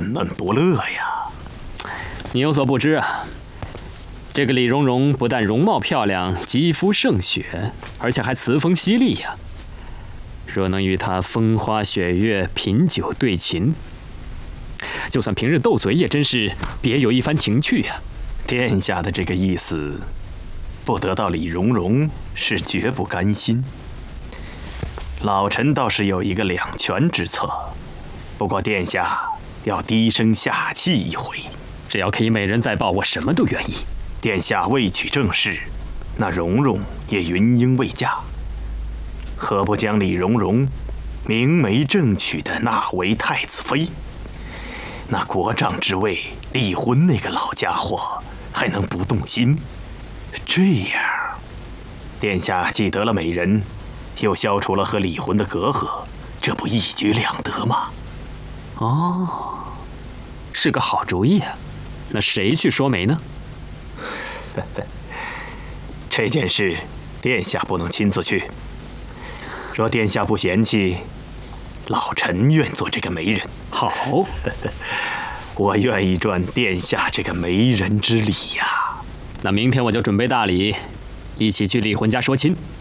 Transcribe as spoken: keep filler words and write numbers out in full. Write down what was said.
闷不乐呀。 你有所不知啊，这个李蓉蓉不但容貌漂亮，肌肤胜雪，而且还词风犀利呀。若能与她风花雪月，品酒对琴，就算平日斗嘴，也真是别有一番情趣呀。 殿下的这个意思，不得到李蓉蓉是绝不甘心。老臣倒是有一个两全之策，不过殿下要低声下气一回。 只要可以美人再报，我什么都愿意。 殿下未娶正室，那蓉蓉也云英未嫁，何不将李蓉蓉明媒正娶的纳为太子妃？那国丈之位，离婚那个老家伙还能不动心？这样，殿下既得了美人，又消除了和李婚的隔阂，这不一举两得吗？ 哦，是个好主意啊。那谁去说媒呢？ 这件事，殿下不能亲自去。若殿下不嫌弃，老臣愿做这个媒人。 好， 我愿意赚殿下这个媒人之礼呀。 那明天我就准备大礼，一起去李婚家说亲。